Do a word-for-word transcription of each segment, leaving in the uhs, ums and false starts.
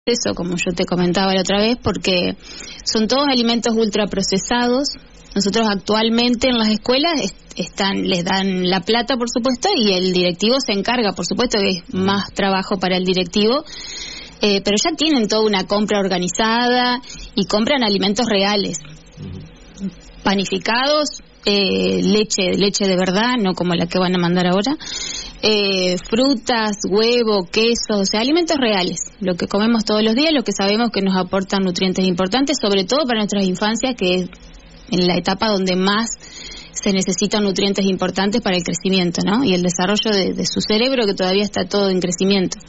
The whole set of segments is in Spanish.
Eso, como yo te comentaba la otra vez, porque son todos alimentos ultraprocesados. Nosotros actualmente en las escuelas est- están les dan la plata, por supuesto, y el directivo se encarga, por supuesto que es más trabajo para el directivo, eh, pero ya tienen toda una compra organizada y compran alimentos reales, panificados, eh, leche, leche de verdad, no como la que van a mandar ahora. Eh, frutas, huevo, queso, o sea, alimentos reales, lo que comemos todos los días, lo que sabemos que nos aportan nutrientes importantes, sobre todo para nuestras infancias, que es en la etapa donde más se necesitan nutrientes importantes para el crecimiento, ¿no? Y el desarrollo de, de su cerebro, que todavía está todo en crecimiento.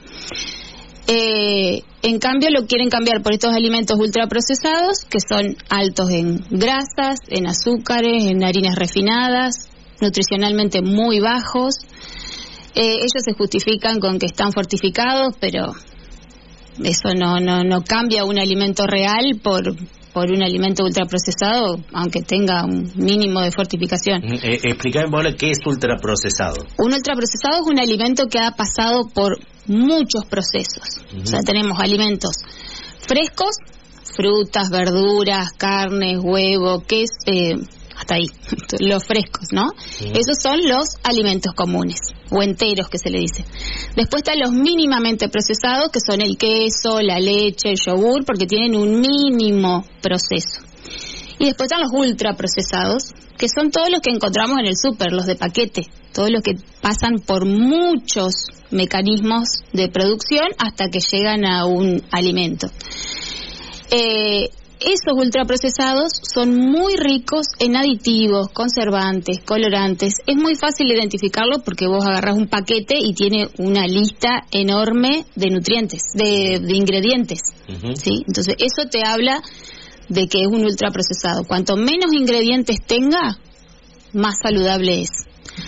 Eh, en cambio, lo quieren cambiar por estos alimentos ultraprocesados, que son altos en grasas, en azúcares, en harinas refinadas, nutricionalmente muy bajos. Eh, ellos se justifican con que están fortificados, pero eso no no no cambia un alimento real por por un alimento ultraprocesado, aunque tenga un mínimo de fortificación. Eh, explícame, Paola, ¿qué es ultraprocesado? Un ultraprocesado es un alimento que ha pasado por muchos procesos. Uh-huh. O sea, tenemos alimentos frescos, frutas, verduras, carnes, huevo, queso, eh, hasta ahí, los frescos, ¿no? Uh-huh. Esos son los alimentos comunes, o enteros que se le dice. Después están los mínimamente procesados, que son el queso, la leche, el yogur, porque tienen un mínimo proceso. Y después están los ultraprocesados, que son todos los que encontramos en el súper, los de paquete, todos los que pasan por muchos mecanismos de producción hasta que llegan a un alimento. Eh... Esos ultraprocesados son muy ricos en aditivos, conservantes, colorantes. Es muy fácil identificarlo porque vos agarrás un paquete y tiene una lista enorme de nutrientes, de, de ingredientes. Uh-huh. ¿Sí? Entonces, eso te habla de que es un ultraprocesado. Cuanto menos ingredientes tenga, más saludable es.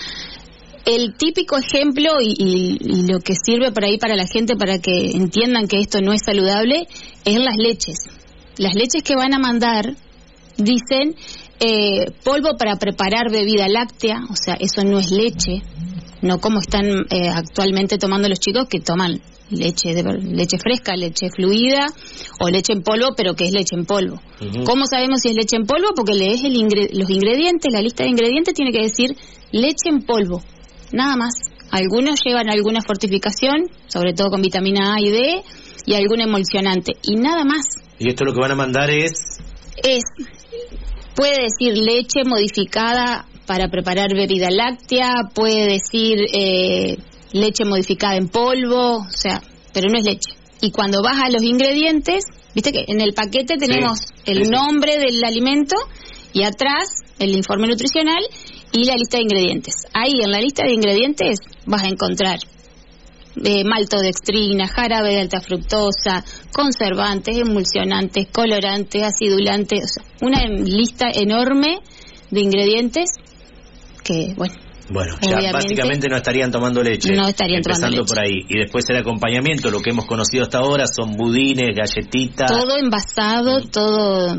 El típico ejemplo y, y, y lo que sirve por ahí para la gente para que entiendan que esto no es saludable es las leches. Las leches que van a mandar dicen eh, polvo para preparar bebida láctea, o sea, eso no es leche, no como están eh, actualmente tomando los chicos que toman leche de leche fresca, leche fluida o leche en polvo, pero que es leche en polvo. Uh-huh. ¿Cómo sabemos si es leche en polvo? Porque lees el ingre- los ingredientes, la lista de ingredientes tiene que decir leche en polvo, nada más. Algunos llevan alguna fortificación, sobre todo con vitamina A y D, y algún emulsionante, y nada más. Y esto lo que van a mandar es... Es, puede decir leche modificada para preparar bebida láctea, puede decir eh, leche modificada en polvo, o sea, pero no es leche. Y cuando vas a los ingredientes, viste que en el paquete tenemos sí, el sí, nombre sí. del alimento y atrás el informe nutricional y la lista de ingredientes. Ahí en la lista de ingredientes vas a encontrar de maltodextrina, jarabe de alta fructosa, conservantes, emulsionantes, colorantes, acidulantes, o sea, una lista enorme de ingredientes que, bueno... Bueno, ya básicamente no estarían tomando leche. No estarían tomando leche. Empezando por ahí. Y después el acompañamiento, lo que hemos conocido hasta ahora, son budines, galletitas... Todo envasado, mm. todo...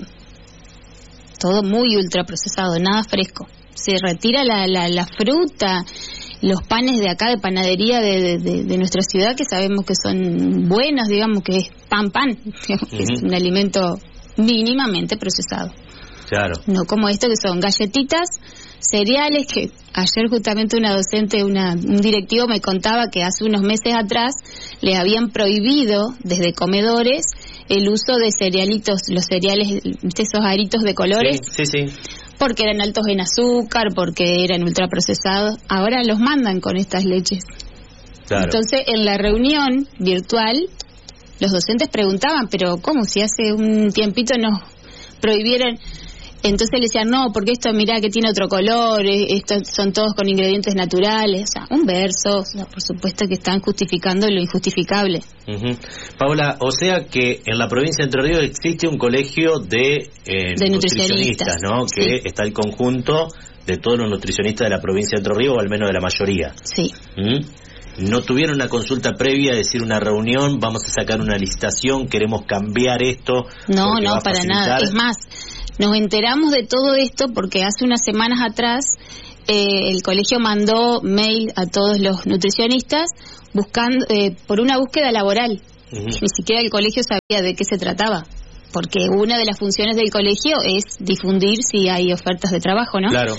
Todo muy ultraprocesado, nada fresco. Se retira la, la, la fruta... Los panes de acá de panadería de, de, de, de nuestra ciudad, que sabemos que son buenos, digamos que es pan pan, digamos, uh-huh. que es un alimento mínimamente procesado. Claro. No como esto que son galletitas, cereales, que ayer justamente una docente, una, un directivo me contaba que hace unos meses atrás les habían prohibido desde comedores el uso de cerealitos, los cereales, ¿viste? Esos aritos de colores. Sí, sí, sí. Porque eran altos en azúcar, porque eran ultraprocesados. Ahora los mandan con estas leches. Claro. Entonces, en la reunión virtual, los docentes preguntaban, pero ¿cómo? Si hace un tiempito nos prohibieron... Entonces le decían, no, porque esto, mirá que tiene otro color, estos son todos con ingredientes naturales. O sea, un verso, o sea, por supuesto que están justificando lo injustificable. Uh-huh. Paola, o sea que en la provincia de Entre Ríos existe un colegio de, eh, de nutricionistas, nutricionistas, ¿no? Que sí. Está el conjunto de todos los nutricionistas de la provincia de Entre Ríos, o al menos de la mayoría. Sí. ¿Mm? No tuvieron una consulta previa, decir una reunión, vamos a sacar una licitación, queremos cambiar esto. No, no, para nada. Es más, nos enteramos de todo esto porque hace unas semanas atrás eh, el colegio mandó mail a todos los nutricionistas buscando eh, por una búsqueda laboral. uh-huh. Ni siquiera el colegio sabía de qué se trataba, porque una de las funciones del colegio es difundir si hay ofertas de trabajo, ¿no? Claro.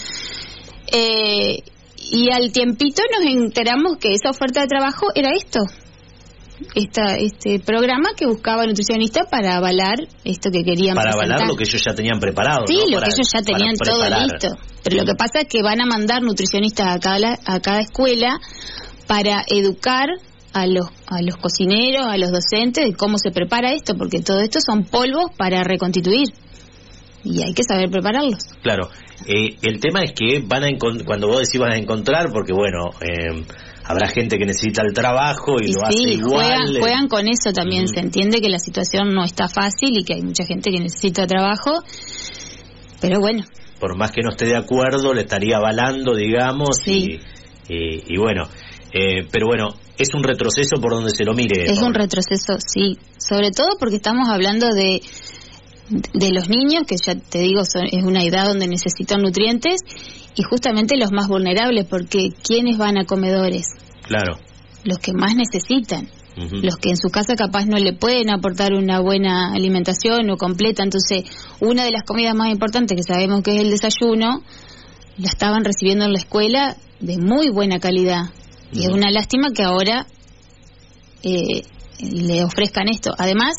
Eh, y al tiempito nos enteramos que esa oferta de trabajo era esto, esta, este programa que buscaba nutricionista para avalar esto que querían para presentar. Avalar lo que ellos ya tenían preparado. Sí, ¿no? lo para, que ellos ya tenían todo listo. Pero lo que pasa es que van a mandar nutricionistas a cada, a cada escuela para educar a los a los cocineros, a los docentes de cómo se prepara esto, porque todo esto son polvos para reconstituir y hay que saber prepararlos. Claro, eh, el tema es que van a encont- cuando vos decís van a encontrar, porque bueno, eh, habrá gente que necesita el trabajo y, y lo sí, hace igual. Juegan, juegan con eso también, uh-huh. Se entiende que la situación no está fácil y que hay mucha gente que necesita trabajo, pero bueno. Por más que no esté de acuerdo, le estaría avalando, digamos, sí. y, y, y bueno, eh, pero bueno, es un retroceso por donde se lo mire. Es ¿no? un retroceso, sí, sobre todo porque estamos hablando de de los niños, que ya te digo, son, es una edad donde necesitan nutrientes, y justamente los más vulnerables, porque ¿quiénes van a comedores? Claro. Los que más necesitan. Uh-huh. Los que en su casa capaz no le pueden aportar una buena alimentación o completa. Entonces, una de las comidas más importantes que sabemos que es el desayuno, la estaban recibiendo en la escuela de muy buena calidad. Uh-huh. Y es una lástima que ahora eh, le ofrezcan esto. Además,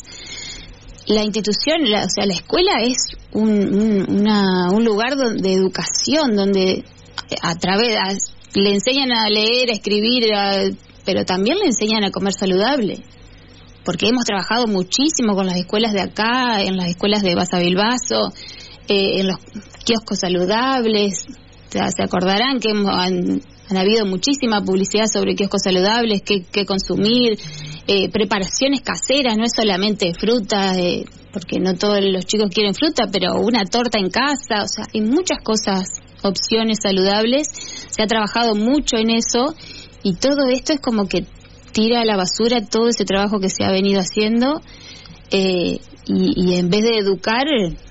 la institución, la, o sea, la escuela es un, un, una, un lugar de educación donde a través a, le enseñan a leer, a escribir, a, pero también le enseñan a comer saludable, porque hemos trabajado muchísimo con las escuelas de acá, en las escuelas de Basa Bilbaso, eh, en los kioscos saludables. O sea, se acordarán que hemos, han, han habido muchísima publicidad sobre kioscos saludables, qué, qué consumir, eh, preparaciones caseras, no es solamente fruta, eh, porque no todos los chicos quieren fruta, pero una torta en casa, o sea, hay muchas cosas, opciones saludables. Se ha trabajado mucho en eso y todo esto es como que tira a la basura todo ese trabajo que se ha venido haciendo, eh, y, y en vez de educar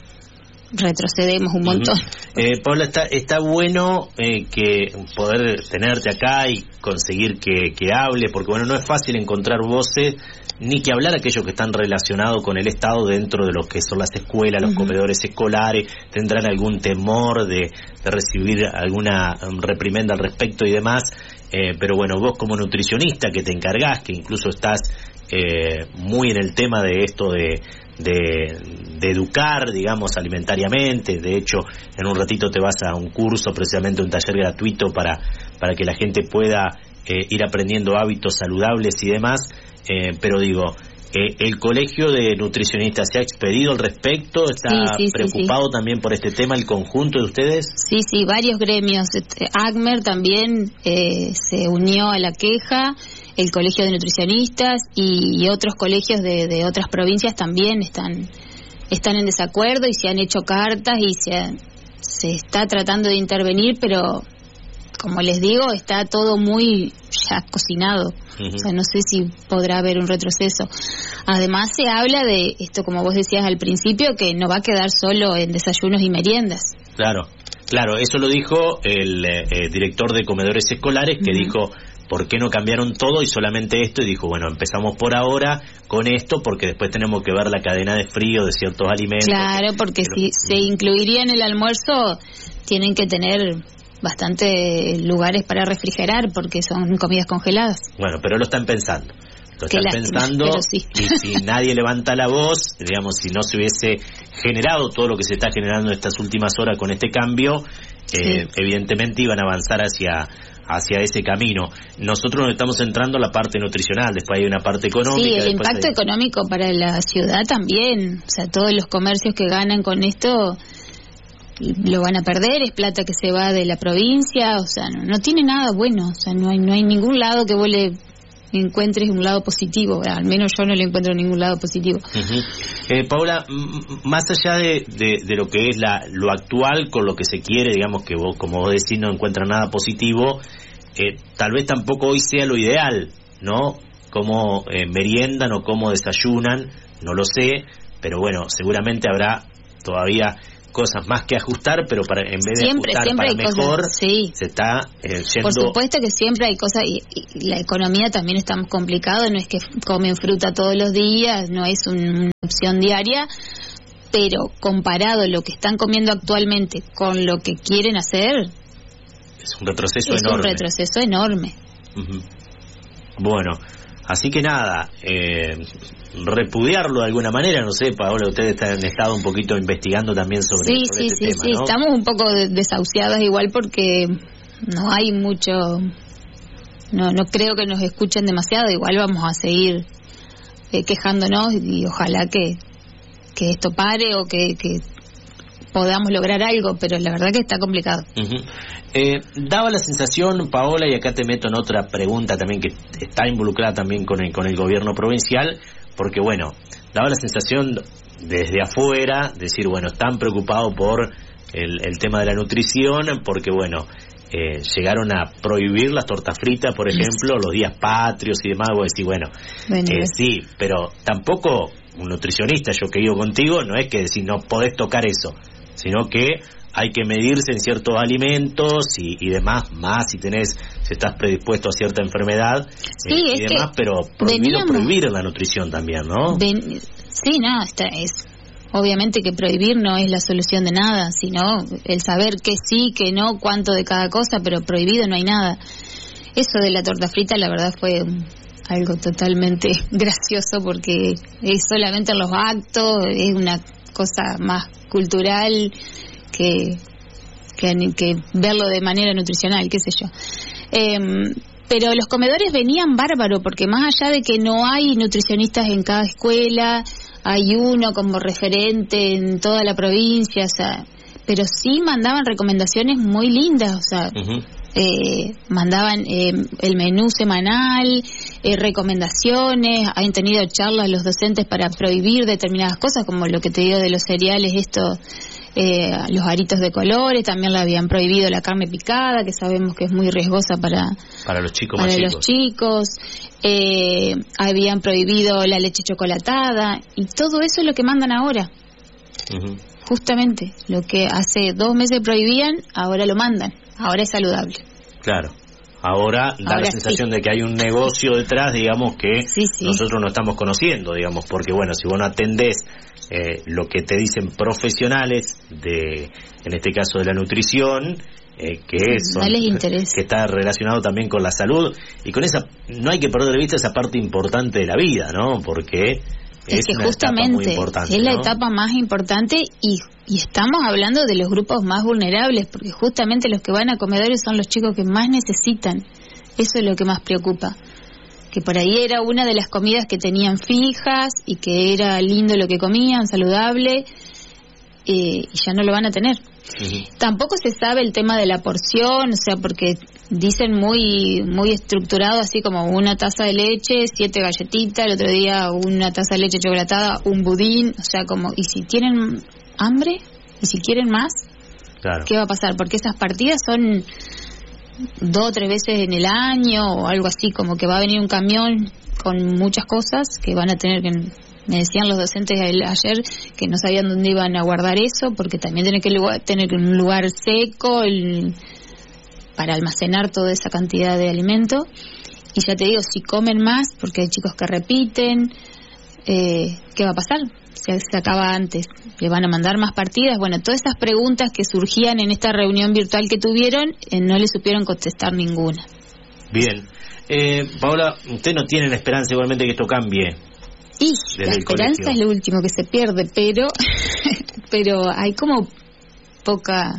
retrocedemos un montón. Uh-huh. eh, Paula, está está bueno eh, que poder tenerte acá y conseguir que, que hable, porque bueno, no es fácil encontrar voces ni que hablar aquellos que están relacionados con el Estado dentro de lo que son las escuelas, los uh-huh. comedores escolares. Tendrán algún temor de, de recibir alguna um, reprimenda al respecto y demás, eh, pero bueno, vos como nutricionista que te encargás, que incluso estás eh, muy en el tema de esto de De, de educar, digamos, alimentariamente. De hecho, en un ratito te vas a un curso, precisamente un taller gratuito para, para que la gente pueda eh, ir aprendiendo hábitos saludables y demás, eh, pero digo, eh, ¿el colegio de nutricionistas se ha expedido al respecto? ¿Está sí, sí, preocupado sí, sí. también por este tema el conjunto de ustedes? Sí, sí, varios gremios. Este, ACMER también eh, se unió a la queja, el Colegio de Nutricionistas y, y otros colegios de, de otras provincias también están están en desacuerdo y se han hecho cartas y se, ha, se está tratando de intervenir, pero como les digo, está todo muy ya cocinado. Uh-huh. O sea, no sé si podrá haber un retroceso. Además se habla de esto, como vos decías al principio, que no va a quedar solo en desayunos y meriendas. Claro, claro, eso lo dijo el eh, director de comedores escolares, que uh-huh. dijo, ¿por qué no cambiaron todo y solamente esto? Y dijo, bueno, empezamos por ahora con esto porque después tenemos que ver la cadena de frío de ciertos alimentos. Claro, porque pero, si se incluiría en el almuerzo, tienen que tener bastantes lugares para refrigerar porque son comidas congeladas. Bueno, pero lo están pensando. Lo Qué están lástima, pensando pero sí. Y si nadie levanta la voz, digamos, si no se hubiese generado todo lo que se está generando en estas últimas horas con este cambio, eh, sí. evidentemente iban a avanzar hacia... hacia ese camino. Nosotros nos estamos centrando en la parte nutricional, después hay una parte económica. Sí, el impacto hay... económico para la ciudad también, o sea, todos los comercios que ganan con esto lo van a perder, es plata que se va de la provincia, o sea, no, no tiene nada bueno, o sea, no hay no hay ningún lado que vos le encuentres un lado positivo, al menos yo no le encuentro ningún lado positivo. Uh-huh. eh, Paula, m- más allá de, de, de lo que es la, lo actual con lo que se quiere, digamos que vos, como vos decís, no encuentras nada positivo, eh, tal vez tampoco hoy sea lo ideal, ¿no? Cómo eh, meriendan o cómo desayunan, no lo sé, pero bueno, seguramente habrá todavía cosas más que ajustar, pero para en vez de siempre, ajustar siempre para hay mejor, cosas, sí. se está eh, yendo... Por supuesto que siempre hay cosas, y, y la economía también está complicada, no es que comen fruta todos los días, no es un, una opción diaria, pero comparado lo que están comiendo actualmente con lo que quieren hacer, es un retroceso es enorme. un retroceso enorme. Uh-huh. Bueno, así que nada, eh, repudiarlo de alguna manera, no sé, Paola, ustedes han estado un poquito investigando también sobre, sí, sobre sí, este sí, tema, sí, ¿no? estamos un poco desahuciadas igual porque no hay mucho, no no creo que nos escuchen demasiado, igual vamos a seguir eh, quejándonos y ojalá que, que esto pare o que, que podamos lograr algo, pero la verdad que está complicado. Uh-huh. Eh, daba la sensación, Paola, y acá te meto en otra pregunta también que está involucrada también con el, con el gobierno provincial, porque bueno, daba la sensación desde afuera, decir, bueno, están preocupados por el, el tema de la nutrición, porque bueno, eh, llegaron a prohibir las tortas fritas, por ejemplo, los días patrios y demás, vos decís, bueno, bueno eh, sí, pero tampoco un nutricionista, yo que digo contigo, no es que decir no podés tocar eso, sino que hay que medirse en ciertos alimentos y, y demás, más si tenés, si estás predispuesto a cierta enfermedad sí, eh, es y demás, pero prohibido veníamos, prohibir la nutrición también, ¿no? Ven, sí, no, está, es obviamente que prohibir no es la solución de nada, sino el saber que sí, que no, cuánto de cada cosa, pero prohibido no hay nada. Eso de la torta frita, la verdad fue algo totalmente gracioso porque es solamente en los actos, es una cosa más cultural que, que, que verlo de manera nutricional, qué sé yo. Eh, pero los comedores venían bárbaro, porque más allá de que no hay nutricionistas en cada escuela, hay uno como referente en toda la provincia, o sea, pero sí mandaban recomendaciones muy lindas, o sea, uh-huh. eh, mandaban eh, el menú semanal, eh, recomendaciones, han tenido charlas los docentes para prohibir determinadas cosas, como lo que te digo de los cereales, esto, eh, los aritos de colores, también le habían prohibido la carne picada, que sabemos que es muy riesgosa para, para los chicos, para más los chicos, eh, habían prohibido la leche chocolatada, y todo eso es lo que mandan ahora. Uh-huh. Justamente, lo que hace dos meses prohibían, ahora lo mandan, ahora es saludable. Claro, ahora da ahora la sensación sí. de que hay un negocio detrás, digamos, que sí, sí. nosotros no estamos conociendo, digamos, porque bueno, si vos no atendés eh, lo que te dicen profesionales, de, en este caso de la nutrición, eh, que, sí, son, no les interesa. que está relacionado también con la salud, y con esa, no hay que perder de vista esa parte importante de la vida, ¿no? Porque es, es que justamente es la ¿no? etapa más importante y, y estamos hablando de los grupos más vulnerables, porque justamente los que van a comedores son los chicos que más necesitan. Eso es lo que más preocupa, que por ahí era una de las comidas que tenían fijas y que era lindo lo que comían, saludable, eh, y ya no lo van a tener. Uh-huh. Tampoco se sabe el tema de la porción, o sea, porque dicen muy muy estructurado, así como una taza de leche, siete galletitas, el otro día una taza de leche chocolatada, un budín, o sea, como, y si tienen hambre, y si quieren más, claro. ¿Qué va a pasar? Porque esas partidas son dos o tres veces en el año, o algo así, como que va a venir un camión con muchas cosas que van a tener que... Me decían los docentes ayer que no sabían dónde iban a guardar eso, porque también tienen que lugar, tener un lugar seco el, para almacenar toda esa cantidad de alimento. Y ya te digo, si comen más, porque hay chicos que repiten, eh, ¿qué va a pasar? Se, se acaba antes, le van a mandar más partidas. Bueno, todas esas preguntas que surgían en esta reunión virtual que tuvieron, eh, no le supieron contestar ninguna. Bien. Eh, Paola, usted no tiene la esperanza igualmente que esto cambie. Y la esperanza es lo último que se pierde, pero pero hay como poca...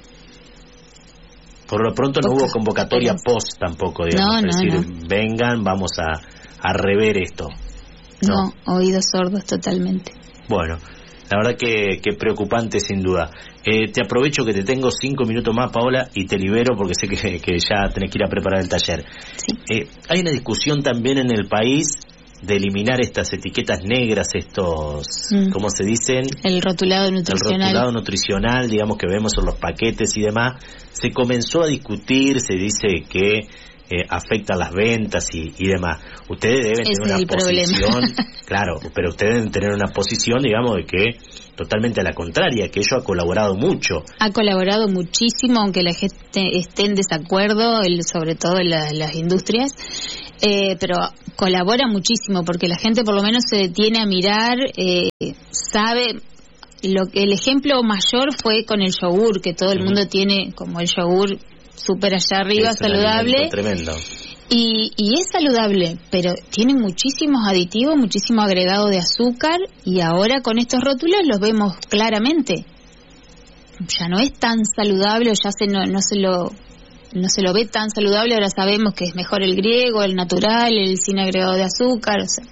Por lo pronto poca, no hubo convocatoria post tampoco, digamos, no, no, es decir, no. vengan, vamos a, a rever esto. No, no, oídos sordos totalmente. Bueno, la verdad que, que preocupante sin duda. Eh, te aprovecho que te tengo cinco minutos más, Paola, y te libero porque sé que, que ya tenés que ir a preparar el taller. Sí. Eh, hay una discusión también en el país de eliminar estas etiquetas negras, estos, mm. ¿cómo se dicen? El rotulado nutricional. El rotulado nutricional, digamos, que vemos en los paquetes y demás. Se comenzó a discutir, se dice que eh, afectan las ventas y, y demás. Ustedes deben Ese tener es una el posición, problema. claro, pero ustedes deben tener una posición, digamos, de que totalmente a la contraria, que ello ha colaborado mucho. Ha colaborado muchísimo, aunque la gente esté en desacuerdo, el, sobre todo en la, las industrias, eh, pero colabora muchísimo porque la gente por lo menos se detiene a mirar, eh, sabe. Lo que el ejemplo mayor fue con el yogur, que todo el mundo tiene como el yogur súper allá arriba, es saludable. Tremendo. Y, y es saludable, pero tiene muchísimos aditivos, muchísimo agregado de azúcar, y ahora con estos rótulos los vemos claramente. Ya no es tan saludable, o ya se no, no se lo no se lo ve tan saludable, ahora sabemos que es mejor el griego, el natural, el sin agregado de azúcar. O sea,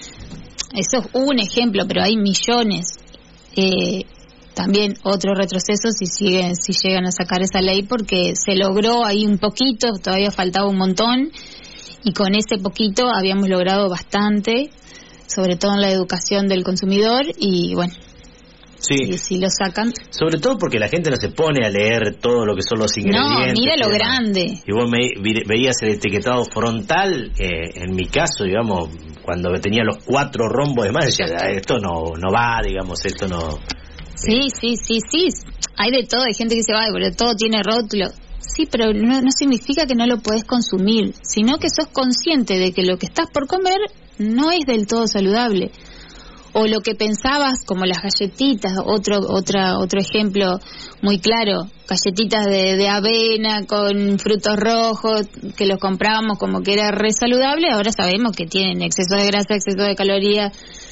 eso es un ejemplo, pero hay millones. Eh, también otro retroceso si siguen, si llegan a sacar esa ley, porque se logró ahí un poquito, todavía faltaba un montón, y con ese poquito habíamos logrado bastante, sobre todo en la educación del consumidor, y bueno, sí. si, si lo sacan. Sobre todo porque la gente no se pone a leer todo lo que son los ingredientes. No, mira lo grande. Y vos me, veías el etiquetado frontal, eh, en mi caso, digamos, cuando tenía los cuatro rombos de más, decía, esto no no va, digamos, esto no... Sí, sí, sí, sí, hay de todo, hay gente que dice, ay, pero todo tiene rótulo. Sí, pero no, no significa que no lo podés consumir, sino que sos consciente de que lo que estás por comer no es del todo saludable. O lo que pensabas, como las galletitas, otro otra otro ejemplo muy claro, galletitas de, de avena con frutos rojos, que los comprábamos como que era re saludable, ahora sabemos que tienen exceso de grasa, exceso de calorías,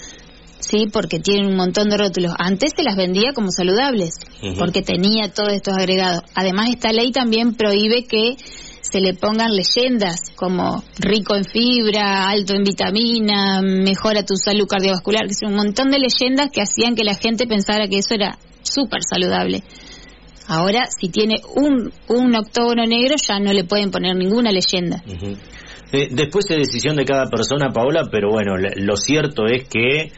sí, porque tienen un montón de rótulos. Antes se las vendía como saludables, uh-huh. porque tenía todos estos agregados. Además, esta ley también prohíbe que se le pongan leyendas como rico en fibra, alto en vitamina, mejora tu salud cardiovascular, que son un montón de leyendas que hacían que la gente pensara que eso era súper saludable. Ahora, si tiene un, un octógono negro, ya no le pueden poner ninguna leyenda. Uh-huh. Eh, después es decisión de cada persona, Paola, pero bueno, lo cierto es que,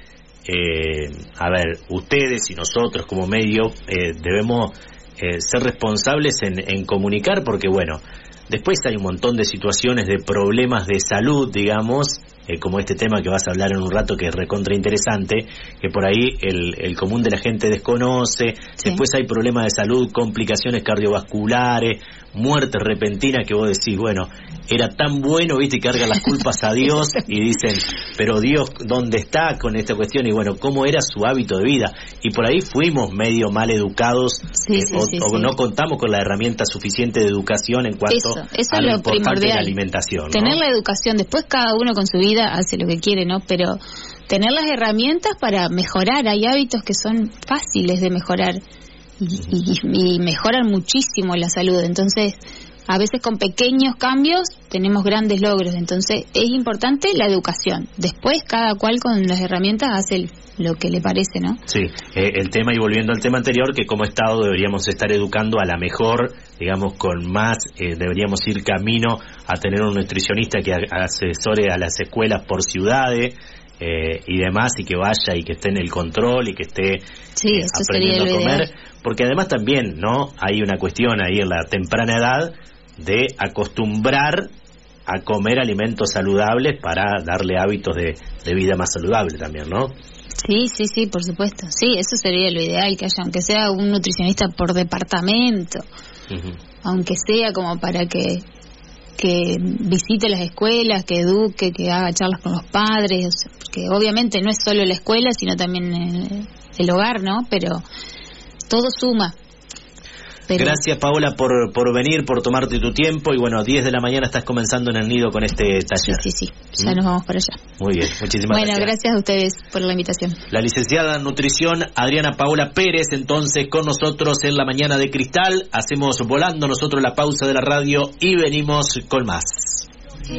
eh, a ver, ustedes y nosotros como medio eh, debemos eh, ser responsables en, en comunicar, porque bueno, después hay un montón de situaciones de problemas de salud, digamos, eh, como este tema que vas a hablar en un rato, que es recontra interesante, que por ahí el, el común de la gente desconoce. Sí. Después hay problemas de salud, complicaciones cardiovasculares, muertes repentinas, que vos decís, bueno, era tan bueno, viste, y cargan las culpas a Dios y dicen, pero Dios, ¿dónde está con esta cuestión? Y bueno, ¿cómo era su hábito de vida? Y por ahí fuimos medio mal educados, sí, eh, sí, o, sí, o sí. no contamos con la herramienta suficiente de educación en cuanto eso, eso a lo, lo importante primordial. de la alimentación, ¿no? Tener la educación, después cada uno con su vida hace lo que quiere, ¿no? Pero tener las herramientas para mejorar. Hay hábitos que son fáciles de mejorar y, y, y mejoran muchísimo la salud. Entonces, a veces con pequeños cambios tenemos grandes logros. Entonces, es importante la educación. Después, cada cual con las herramientas hace lo que le parece, ¿no? Sí, eh, el tema, y volviendo al tema anterior, que como Estado deberíamos estar educando a la mejor, digamos, con más, eh, deberíamos ir camino a tener un nutricionista que a- asesore a las escuelas por ciudades, eh, y demás, y que vaya y que esté en el control y que esté sí, eh, eso aprendiendo sería a comer, ideal. porque además también, ¿no?, hay una cuestión ahí en la temprana edad de acostumbrar a comer alimentos saludables para darle hábitos de, de vida más saludable también, ¿no? Sí, sí, sí, por supuesto. Sí, eso sería lo ideal, que haya, aunque sea un nutricionista por departamento, uh-huh. aunque sea como para que que visite las escuelas, que eduque, que haga charlas con los padres, porque obviamente no es solo la escuela, sino también el, el hogar, ¿no? Pero todo suma. Pero... Gracias, Paola, por por venir, por tomarte tu tiempo, y bueno, diez de la mañana estás comenzando en el Nido con este taller. Sí, sí, sí, ya ¿Mm? nos vamos para allá. Muy bien, muchísimas bueno, gracias. Bueno, gracias a ustedes por la invitación. La licenciada en nutrición Adriana Paola Pérez, entonces con nosotros en la mañana de Cristal. Hacemos volando nosotros la pausa de la radio y venimos con más.